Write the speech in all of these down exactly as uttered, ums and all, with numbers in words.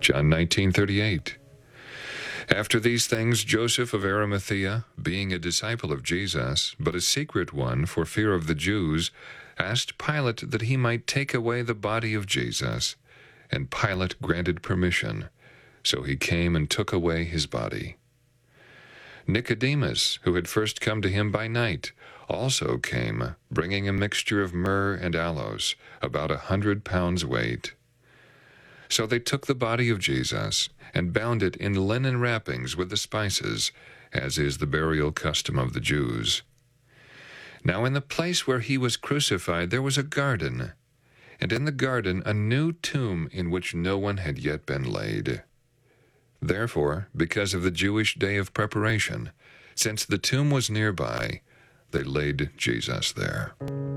John nineteen thirty-eight. After these things, Joseph of Arimathea, being a disciple of Jesus, but a secret one for fear of the Jews, asked Pilate that he might take away the body of Jesus. And Pilate granted permission. So he came and took away his body. Nicodemus, who had first come to him by night, also came, bringing a mixture of myrrh and aloes, about a hundred pounds weight. So they took the body of Jesus, and bound it in linen wrappings with the spices, as is the burial custom of the Jews. Now in the place where he was crucified there was a garden, and in the garden a new tomb in which no one had yet been laid. Therefore, because of the Jewish day of preparation, since the tomb was nearby, they laid Jesus there.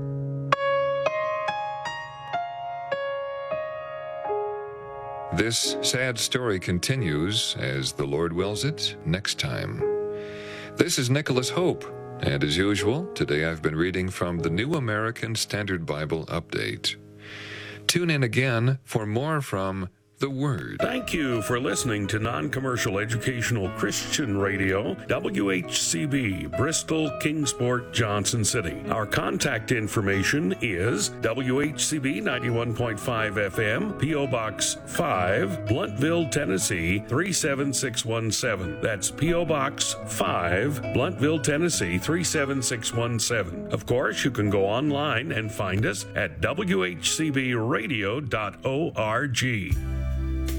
This sad story continues, as the Lord wills it, next time. This is Nicholas Hope, and as usual, today I've been reading from the New American Standard Bible Update. Tune in again for more from the Word. Thank you for listening to Non-Commercial Educational Christian Radio, W H C B, Bristol, Kingsport, Johnson City. Our contact information is W H C B ninety-one point five F M, P O. Box five, Blountville, Tennessee three seven six one seven. That's P O. Box five, Blountville, Tennessee three seven six one seven. Of course, you can go online and find us at w h c b radio dot org.